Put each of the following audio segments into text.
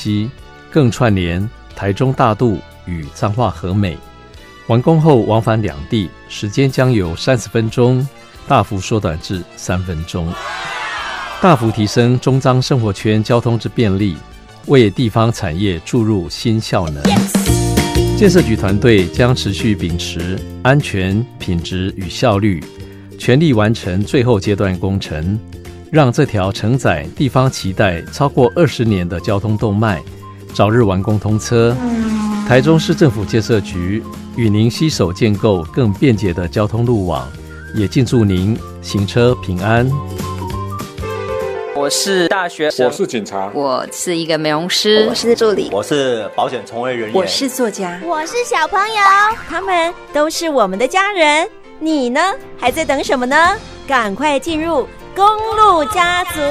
西，更串联台中大肚与彰化和美。完工后往返两地，时间将由30分钟大幅缩短至3分钟，大幅提升中彰生活圈交通之便利，为地方产业注入新效能。建设局团队将持续秉持安全、品质与效率，全力完成最后阶段工程，让这条承载地方期待超过20年的交通动脉早日完工通车。台中市政府建设局与您携手建构更便捷的交通路网，也敬祝您行车平安。 我是大学生， 我是警察， 我是一个美容师， 我是助理， 我是保险从业人员， 我是作家， 我是小朋友，他们都是我们的家人。你呢？还在等什么呢？赶快进入公路家族。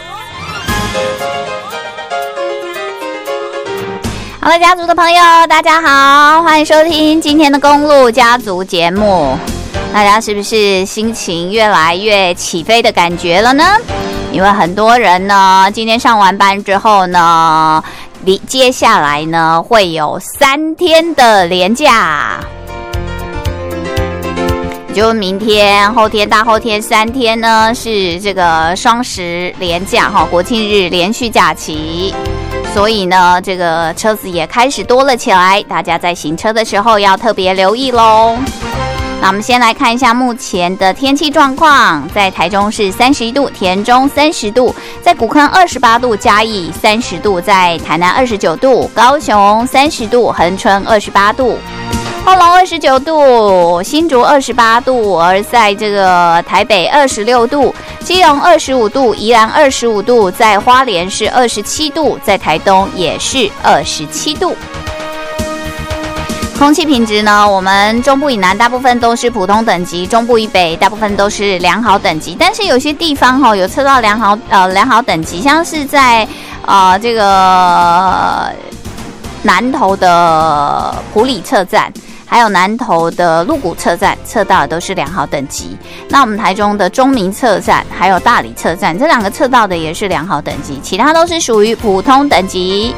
好了，家族的朋友大家好，欢迎收听今天的公路家族节目。大家是不是心情越来越起飞的感觉了呢？因为很多人呢，今天上完班之后呢，接下来呢会有3天的连假，就明天、后天、大后天3天呢是这个双10连假哈，国庆日连续假期，所以呢这个车子也开始多了起来，大家在行车的时候要特别留意咯。那我们先来看一下目前的天气状况，在台中是31度，田中30度，在古坑28度，嘉义30度，在台南29度，高雄30度，恒春28度，后龙29度，新竹28度，而在这个台北26度，基隆25度，宜兰25度，在花莲是27度，在台东也是27度。空气品质呢，我们中部以南大部分都是普通等级，中部以北大部分都是良好等级，但是有些地方有测到良好等级，像是在这个南投的埔里测站，还有南投的鹿谷测站测到的都是良好等级。那我们台中的中明测站还有大理测站，这2个测到的也是良好等级，其他都是属于普通等级。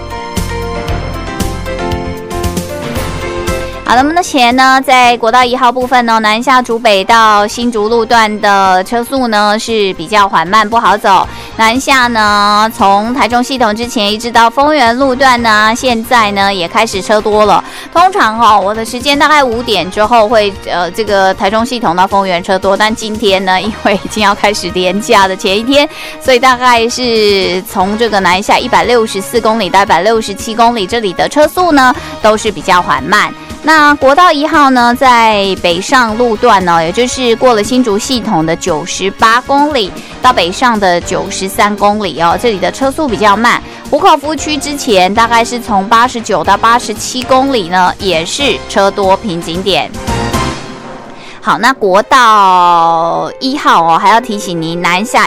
好了，目前呢，在国道1号部分呢，南下竹北到新竹路段的车速呢是比较缓慢，不好走。南下呢，从台中系统之前一直到丰原路段呢，现在呢也开始车多了。通常我的时间大概5点之后会这个台中系统到丰原车多，但今天呢，因为已经要开始连假的前一天，所以大概是从这个南下164公里到167公里，这里的车速呢都是比较缓慢。那国道1号呢，在北上路段呢，也就是过了新竹系统的98公里到北上的93公里这里的车速比较慢。湖口夫区之前大概是从89到87公里呢，也是车多瓶颈点。好，那国道1号还要提醒您，南下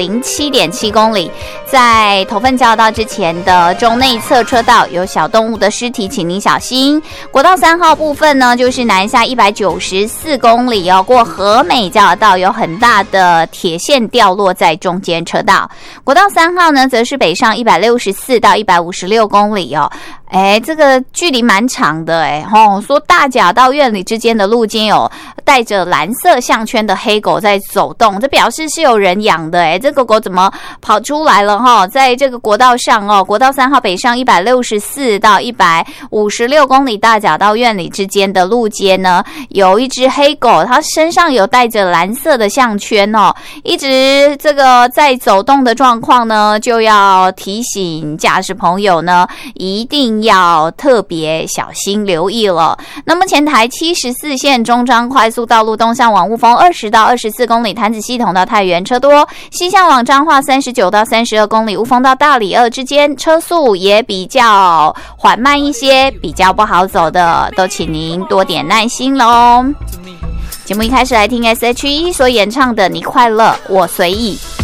107.7公里，在头份交流道之前的中内侧车道有小动物的尸体，请您小心。国道3号部分呢，就是南下194公里过和美交流道有很大的铁线掉落在中间车道。国道3号呢，则是北上164到156公里这个距离蛮长的说大甲到苑里之间的路径有带着蓝色项圈的黑狗在走动，这表示是有人养的这个狗怎么跑出来了在这个国道上国道3号北上164到156公里大甲到苑里之间的路肩呢，有一只黑狗，它身上有带着蓝色的项圈一直这个在走动的状况呢，就要提醒驾驶朋友呢，一定要特别小心留意了。那目前台74线中彰快速道路东向往雾峰20到24公里，潭子系统到太原车多；西向往彰化39到32公里，雾峰到大里2之间车速也比较缓慢一些，比较不好走的，都请您多点耐心咯。节目一开始来听 SHE 所演唱的《你快乐我随意》。